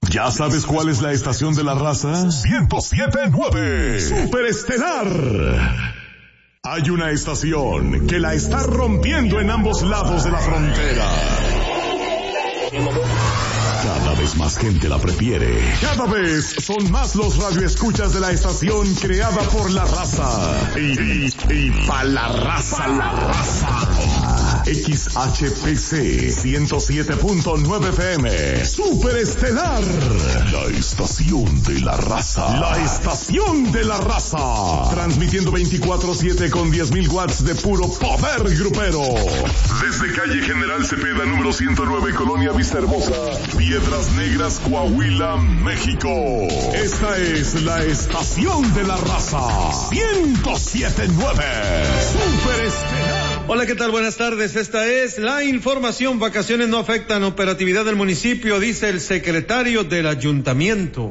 ¿Ya sabes cuál es la estación de la raza? 107.9 Superestelar. Hay una estación que la está rompiendo en ambos lados de la frontera. Cada vez más gente la prefiere. Cada vez son más los radioescuchas de la estación creada por la raza. Y para la raza. XHPC 107.9 FM. Superestelar. La estación de la raza. La estación de la raza. Transmitiendo 24/7 con 10.000 watts de puro poder grupero. Desde calle General Cepeda, número 109, Colonia Vista Hermosa, Piedras Negras, Coahuila, México. Esta es la estación de la raza. 107.9 Superestelar. Hola, ¿qué tal? Buenas tardes. Esta es la información. Vacaciones no afectan operatividad del municipio, dice el secretario del ayuntamiento.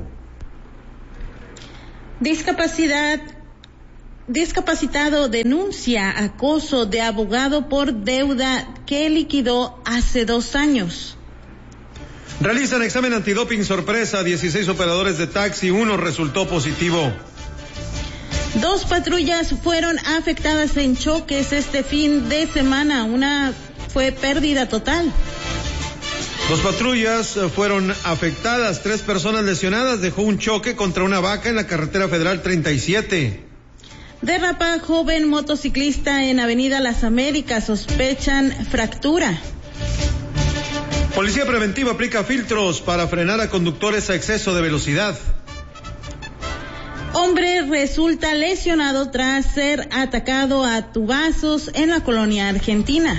Discapacitado denuncia acoso de abogado por deuda que liquidó hace 2 años. Realizan examen antidoping sorpresa a 16 operadores de taxi, uno resultó positivo. 2 patrullas fueron afectadas en choques este fin de semana. Una fue pérdida total. 2 patrullas fueron afectadas, 3 personas lesionadas. Dejó un choque contra una vaca en la carretera federal 37. Derrapa joven motociclista en Avenida Las Américas. Sospechan fractura. Policía preventiva aplica filtros para frenar a conductores a exceso de velocidad. Hombre resulta lesionado tras ser atacado a tubazos en la colonia Argentinas.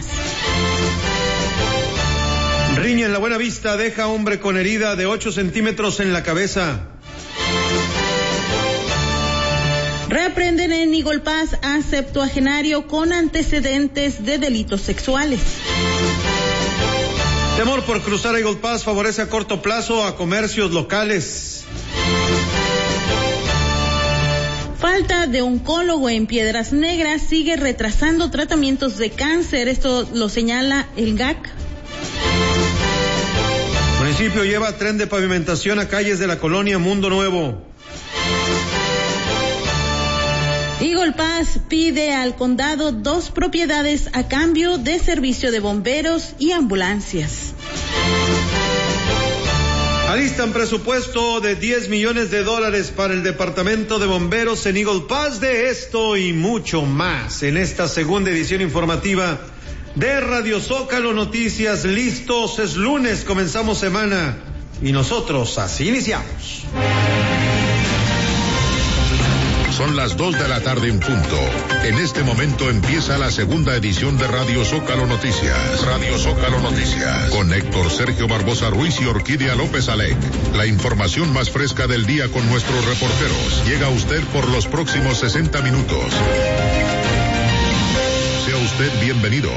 Riña en la Buena Vista deja hombre con herida de 8 centímetros en la cabeza. Reprenden en Eagle Pass a septuagenario con antecedentes de delitos sexuales. Temor por cruzar Eagle Pass favorece a corto plazo a comercios locales. Falta de oncólogo en Piedras Negras sigue retrasando tratamientos de cáncer. Esto lo señala el GAC. El municipio lleva tren de pavimentación a calles de la colonia Mundo Nuevo. Eagle Pass pide al condado 2 propiedades a cambio de servicio de bomberos y ambulancias. Alistan presupuesto de $10 millones para el departamento de bomberos en Eagle Pass. De esto y mucho más en esta segunda edición informativa de Radio Zócalo Noticias. Listos, es lunes, comenzamos semana y nosotros así iniciamos. Son las 2 de la tarde en punto. En este momento empieza la segunda edición de Radio Zócalo Noticias. Radio Zócalo Noticias. Con Héctor Sergio Barbosa Ruiz y Orquídea López Alec. La información más fresca del día con nuestros reporteros. Llega a usted por los próximos 60 minutos. Sea usted bienvenido.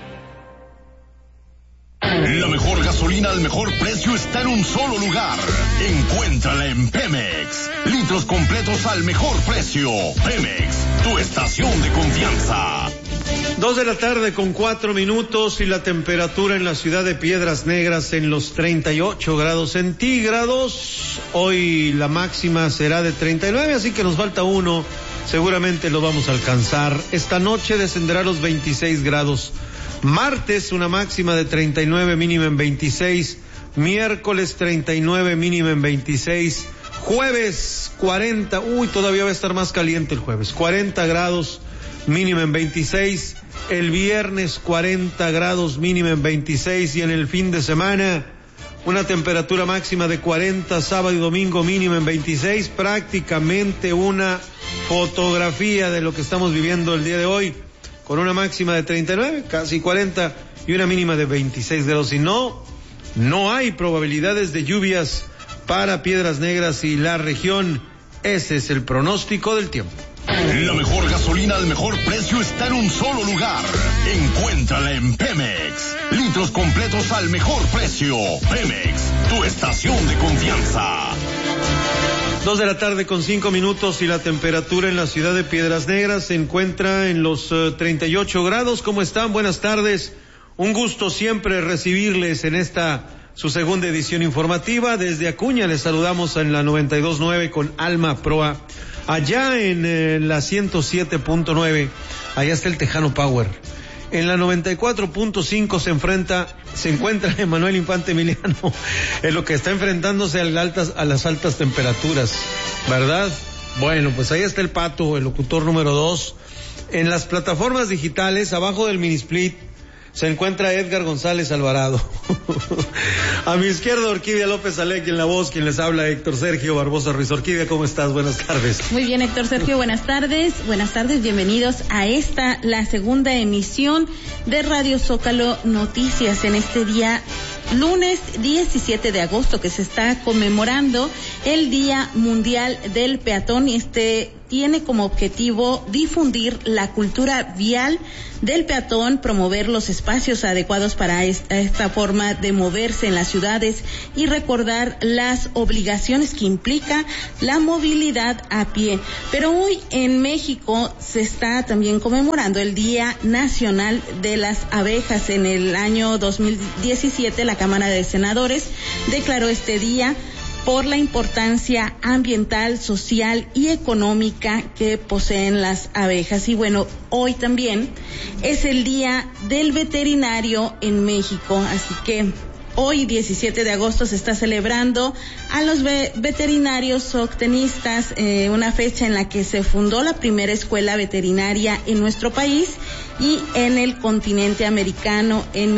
La mejor gasolina al mejor precio está en un solo lugar. Encuéntrala en Pemex. Litros completos al mejor precio. Pemex, tu estación de confianza. 2 de la tarde con 4 minutos y la temperatura en la ciudad de Piedras Negras en los 38 grados centígrados. Hoy la máxima será de 39, así que nos falta uno. Seguramente lo vamos a alcanzar. Esta noche descenderá a los 26 grados. Martes una máxima de 39, mínima en 26. Miércoles 39, mínima en 26. Jueves 40, todavía va a estar más caliente el jueves. 40 grados, mínima en 26. El viernes 40 grados, mínima en 26. Y en el fin de semana una temperatura máxima de 40, sábado y domingo mínima en 26. Prácticamente una fotografía de lo que estamos viviendo el día de hoy, con una máxima de 39, casi 40 y una mínima de 26 grados. Y no hay probabilidades de lluvias para Piedras Negras y la región. Ese es el pronóstico del tiempo. La mejor gasolina al mejor precio está en un solo lugar. Encuéntrala en Pemex. Litros completos al mejor precio. Pemex, tu estación de confianza. 2 de la tarde con 5 minutos y la temperatura en la ciudad de Piedras Negras se encuentra en los 38 grados. ¿Cómo están? Buenas tardes. Un gusto siempre recibirles en esta su segunda edición informativa. Desde Acuña les saludamos en la 92.9 con Alma Proa. Allá en la 107.9, allá está el Tejano Power. En la 94.5 se encuentra Emanuel Infante Emiliano, en lo que está enfrentándose a las altas temperaturas, ¿verdad? Bueno, pues ahí está el Pato, el locutor número 2. En las plataformas digitales, abajo del mini split, se encuentra Edgar González Alvarado. A mi izquierda, Orquídea López Alec, y en la voz, quien les habla, Héctor Sergio Barbosa Ruiz. Orquídea, ¿cómo estás? Buenas tardes. Muy bien, Héctor Sergio, buenas tardes. Buenas tardes, bienvenidos a la segunda emisión de Radio Zócalo Noticias en este día lunes 17 de agosto, que se está conmemorando el Día Mundial del Peatón, y tiene como objetivo difundir la cultura vial del peatón, promover los espacios adecuados para esta forma de moverse en las ciudades y recordar las obligaciones que implica la movilidad a pie. Pero hoy en México se está también conmemorando el Día Nacional de las Abejas. En el año 2017 la Cámara de Senadores declaró este día por la importancia ambiental, social y económica que poseen las abejas. Y bueno, hoy también es el Día del Veterinario en México, así que hoy, 17 de agosto, se está celebrando a los veterinarios zooctenistas, una fecha en la que se fundó la primera escuela veterinaria en nuestro país y en el continente americano en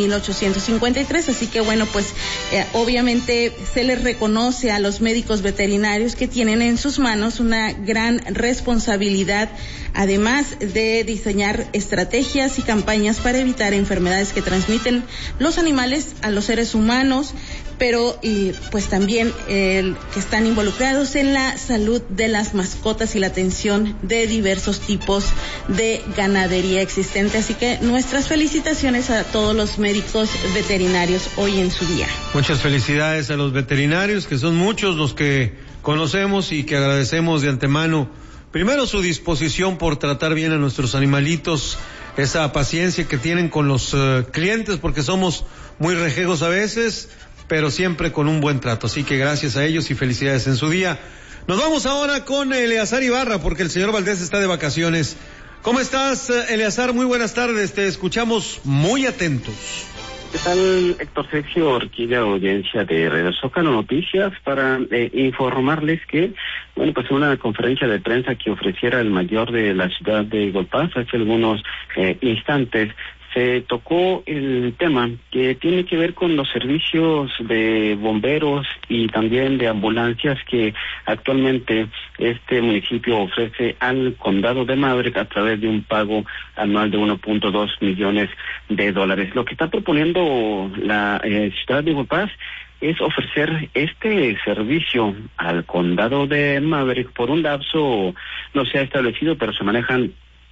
1853. Así que bueno, pues obviamente se les reconoce a los médicos veterinarios que tienen en sus manos una gran responsabilidad, además de diseñar estrategias y campañas para evitar enfermedades que transmiten los animales a los seres humanos, pero pues también que están involucrados en la salud de las mascotas y la atención de diversos tipos de ganadería existente. Así que nuestras felicitaciones a todos los médicos veterinarios hoy en su día. Muchas felicidades a los veterinarios, que son muchos los que conocemos y que agradecemos de antemano, primero, su disposición por tratar bien a nuestros animalitos, esa paciencia que tienen con los clientes, porque somos muy rejegos a veces, pero siempre con un buen trato. Así que gracias a ellos y felicidades en su día. Nos vamos ahora con Eleazar Ibarra, porque el señor Valdés está de vacaciones. ¿Cómo estás, Eleazar? Muy buenas tardes, te escuchamos muy atentos. ¿Qué tal, Héctor Sergio, Orquídea, audiencia de Radio Zócalo Noticias? Para informarles que, bueno, pues una conferencia de prensa que ofreciera el mayor de la ciudad de Golpaz hace algunos instantes, se tocó el tema que tiene que ver con los servicios de bomberos y también de ambulancias que actualmente este municipio ofrece al condado de Maverick a través de un pago anual de 1.2 millones de dólares. Lo que está proponiendo la ciudad de Golpaz es ofrecer este servicio al condado de Maverick por un lapso no se ha establecido, pero se manejan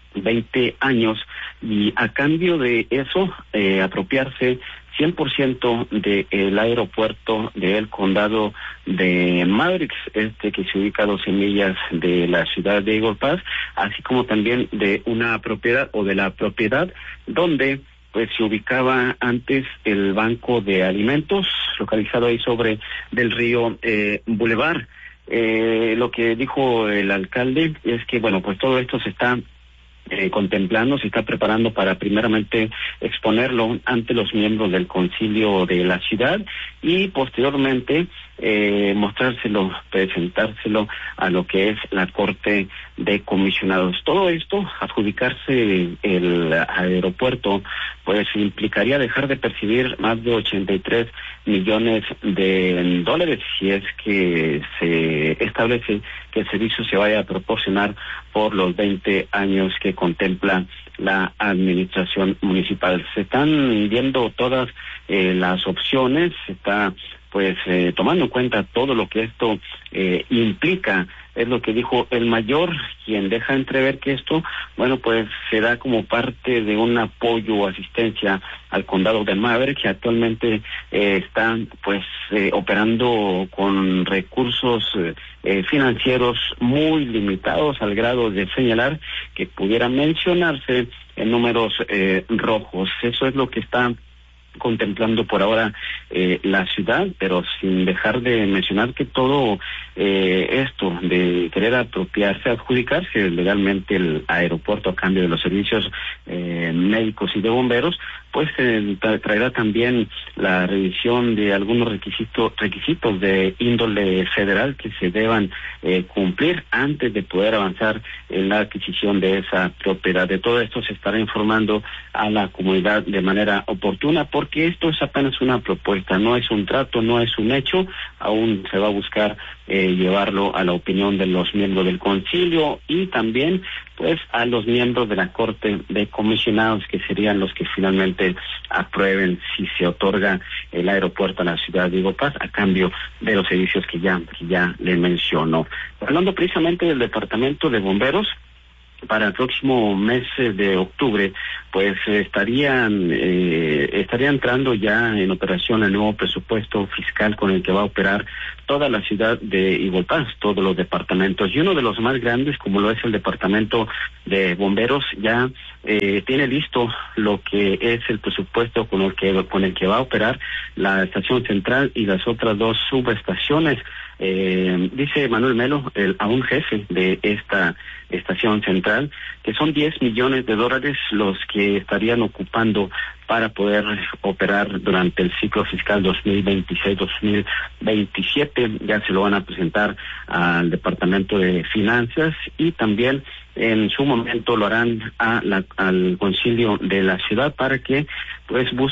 20 años, y a cambio de eso apropiarse 100% del aeropuerto del condado de Maverick, que se ubica a 12 millas de la ciudad de Eagle Pass, así como también de una propiedad o de la propiedad donde pues se ubicaba antes el banco de alimentos, localizado ahí sobre del río Boulevard. Lo que dijo el alcalde es que bueno, pues todo esto se está contemplando, se está preparando para primeramente exponerlo ante los miembros del concilio de la ciudad y posteriormente mostrárselo, presentárselo a lo que es la Corte de Comisionados. Todo esto, adjudicarse el aeropuerto, pues implicaría dejar de percibir más de 83 millones de dólares si es que se establece que el servicio se vaya a proporcionar por los 20 años que contempla la administración municipal. Se están viendo todas las opciones, se está pues tomando en cuenta todo lo que esto implica. Es lo que dijo el mayor, quien deja entrever que esto, bueno, pues se da como parte de un apoyo o asistencia al condado de Maverick, que actualmente están pues operando con recursos financieros muy limitados, al grado de señalar que pudiera mencionarse en números rojos. Eso es lo que está contemplando por ahora la ciudad, pero sin dejar de mencionar que todo esto de querer apropiarse, adjudicarse legalmente el aeropuerto a cambio de los servicios médicos y de bomberos, pues traerá también la revisión de algunos requisitos de índole federal que se deban cumplir antes de poder avanzar en la adquisición de esa propiedad. De todo esto se estará informando a la comunidad de manera oportuna, porque esto es apenas una propuesta, no es un trato, no es un hecho, aún se va a buscar llevarlo a la opinión de los miembros del concilio y también pues a los miembros de la Corte de Comisionados, que serían los que finalmente aprueben si se otorga el aeropuerto a la ciudad de Iguapaz a cambio de los servicios que ya le mencionó. Hablando precisamente del Departamento de Bomberos, para el próximo mes de octubre, pues estaría entrando ya en operación el nuevo presupuesto fiscal con el que va a operar toda la ciudad de Iguapaz, todos los departamentos, y uno de los más grandes, como lo es el Departamento de Bomberos, ya tiene listo lo que es el presupuesto con el que va a operar la estación central y las otras dos subestaciones. Dice Manuel Melo, a un jefe de esta estación central, que son 10 millones de dólares los que estarían ocupando para poder operar durante el ciclo fiscal 2026-2027. Ya se lo van a presentar al Departamento de Finanzas y también en su momento lo harán al concilio de la ciudad para que pues busquen